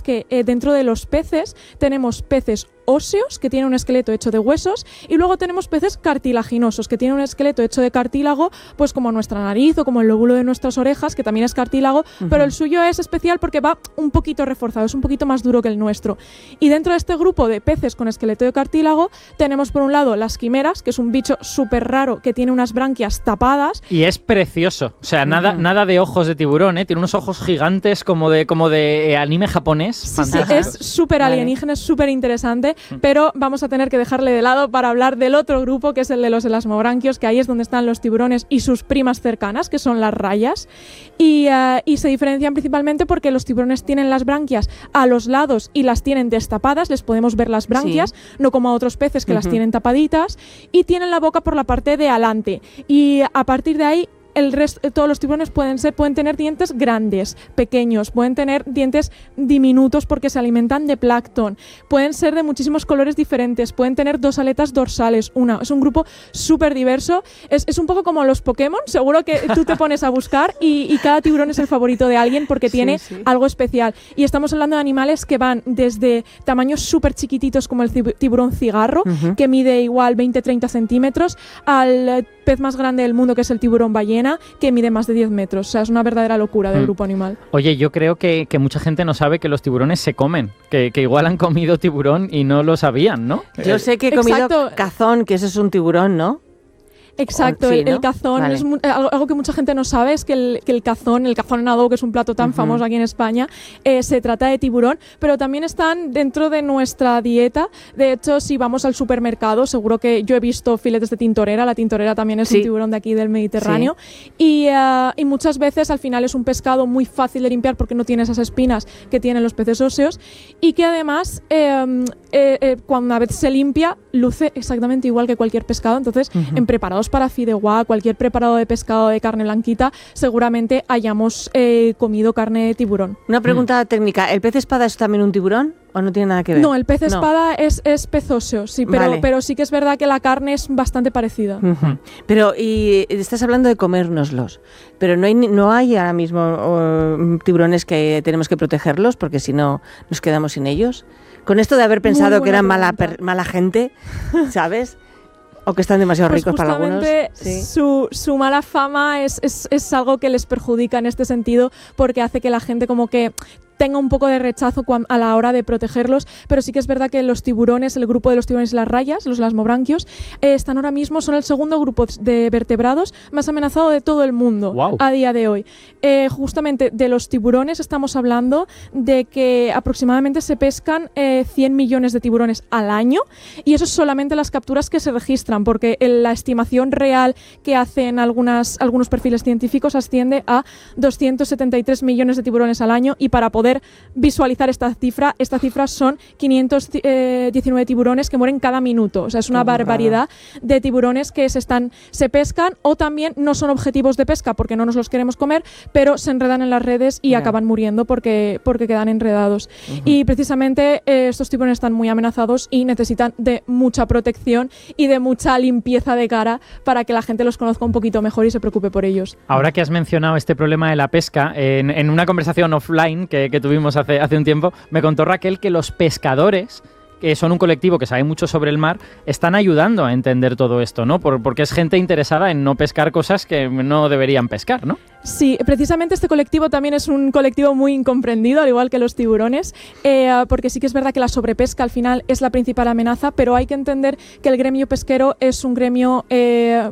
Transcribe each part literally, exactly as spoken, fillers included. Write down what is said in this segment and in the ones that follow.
que eh, dentro de los peces tenemos peces óseos, que tienen un esqueleto hecho de huesos, y luego tenemos peces cartilaginosos, que tienen un esqueleto hecho de cartílago, pues como nuestra nariz o como el lóbulo de nuestras orejas, que también es cartílago, uh-huh. pero el suyo es especial porque va un poquito reforzado, es un poquito más duro que el nuestro. Y dentro de este grupo de peces con esqueleto de cartílago tenemos por un lado las quimeras, que es un bicho súper raro que tiene unas branquias tapadas. Y es precioso, o sea, uh-huh. nada, nada de ojos de tiburón, ¿eh? Tiene unos ojos gigantes como de, como de anime japonés. Sí, sí, es súper alienígena, es súper interesante. Pero vamos a tener que dejarle de lado para hablar del otro grupo, que es el de los elasmobranquios, que ahí es donde están los tiburones y sus primas cercanas, que son las rayas. Y, uh, y se diferencian principalmente porque los tiburones tienen las branquias a los lados y las tienen destapadas, les podemos ver las branquias, sí. no como a otros peces que uh-huh. las tienen tapaditas, y tienen la boca por la parte de adelante. Y a partir de ahí, el resto, todos los tiburones pueden ser, pueden tener dientes grandes, pequeños, pueden tener dientes diminutos porque se alimentan de plancton, pueden ser de muchísimos colores diferentes, pueden tener dos aletas dorsales, una. Es un grupo súper diverso, es, es un poco como los Pokémon, seguro que tú te pones a buscar y, y cada tiburón es el favorito de alguien porque tiene sí, sí. algo especial. Y estamos hablando de animales que van desde tamaños súper chiquititos como el tiburón cigarro, uh-huh. que mide igual veinte a treinta centímetros, al pez más grande del mundo que es el tiburón ballena, que mide más de diez metros. O sea, es una verdadera locura del mm. grupo animal. Oye, yo creo que, que mucha gente no sabe que los tiburones se comen, que, que igual han comido tiburón y no lo sabían, ¿no? Yo sé que he comido Exacto. cazón, que eso es un tiburón, ¿no? Exacto, sí, el, ¿no? el cazón vale. es mu- algo, algo que mucha gente no sabe, es que el, que el cazón, el cazón en adobo, que es un plato tan uh-huh. famoso aquí en España, eh, se trata de tiburón, pero también están dentro de nuestra dieta. De hecho, si vamos al supermercado, seguro que yo he visto filetes de tintorera, la tintorera también es sí. un tiburón de aquí del Mediterráneo, sí. y, uh, y muchas veces al final es un pescado muy fácil de limpiar porque no tiene esas espinas que tienen los peces óseos, y que además eh, eh, eh, cuando una vez se limpia, luce exactamente igual que cualquier pescado. Entonces, uh-huh. en preparados para fideuá, cualquier preparado de pescado de carne blanquita, seguramente hayamos eh, comido carne de tiburón. Una pregunta mm. técnica, ¿el pez espada es también un tiburón o no tiene nada que ver? No, el pez no. espada es, es pez óseo, sí, pero, vale. pero sí que es verdad que la carne es bastante parecida. Uh-huh. Pero, y estás hablando de comérnoslos, pero no hay, no hay ahora mismo uh, tiburones que tenemos que protegerlos porque si no nos quedamos sin ellos. Con esto de haber pensado que eran mala, per, mala gente, ¿sabes? O que están demasiado pues ricos para algunos. Sí. Su, su mala fama es, es, es algo que les perjudica en este sentido porque hace que la gente como que tenga un poco de rechazo a la hora de protegerlos, pero sí que es verdad que los tiburones, el grupo de los tiburones y las rayas, los elasmobranquios, eh, están ahora mismo, son el segundo grupo de vertebrados más amenazado de todo el mundo wow. a día de hoy. Eh, justamente de los tiburones estamos hablando de que aproximadamente se pescan eh, cien millones de tiburones al año, y eso es solamente las capturas que se registran, porque la estimación real que hacen algunas, algunos perfiles científicos asciende a doscientos setenta y tres millones de tiburones al año, y para poder visualizar esta cifra, esta cifra son quinientos diecinueve tiburones que mueren cada minuto. O sea, es una oh, barbaridad de tiburones que se están se pescan, o también no son objetivos de pesca porque no nos los queremos comer, pero se enredan en las redes y yeah. acaban muriendo porque, porque quedan enredados. Uh-huh. Y precisamente eh, estos tiburones están muy amenazados y necesitan de mucha protección y de mucha limpieza de cara para que la gente los conozca un poquito mejor y se preocupe por ellos. Ahora que has mencionado este problema de la pesca, en, en una conversación offline que que tuvimos hace, hace un tiempo, me contó Raquel que los pescadores, que son un colectivo que sabe mucho sobre el mar, están ayudando a entender todo esto, ¿no? Por, porque es gente interesada en no pescar cosas que no deberían pescar, ¿no? Sí, precisamente este colectivo también es un colectivo muy incomprendido, al igual que los tiburones, eh, porque sí que es verdad que la sobrepesca al final es la principal amenaza, pero hay que entender que el gremio pesquero es un gremio Eh,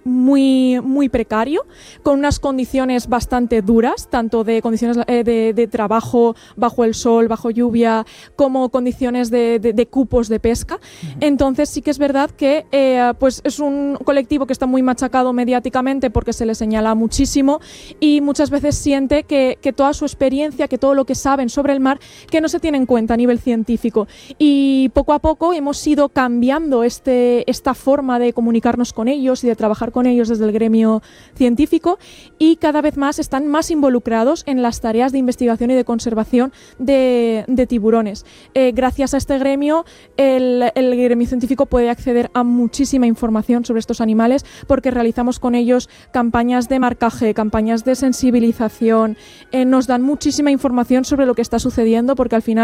muy, muy precario, con unas condiciones bastante duras, tanto de condiciones eh, de, de trabajo bajo el sol, bajo lluvia, como condiciones de, de, de cupos de pesca. Uh-huh. Entonces sí que es verdad que eh, pues es un colectivo que está muy machacado mediáticamente porque se le señala muchísimo y muchas veces siente que, que toda su experiencia, que todo lo que saben sobre el mar, que no se tiene en cuenta a nivel científico. Y poco a poco hemos ido cambiando este, esta forma de comunicarnos con ellos y de trabajar con ellos desde el gremio científico, y cada vez más están más involucrados en las tareas de investigación y de conservación de, de tiburones. Eh, gracias a este gremio, el, el gremio científico puede acceder a muchísima información sobre estos animales porque realizamos con ellos campañas de marcaje, campañas de sensibilización, eh, nos dan muchísima información sobre lo que está sucediendo porque al final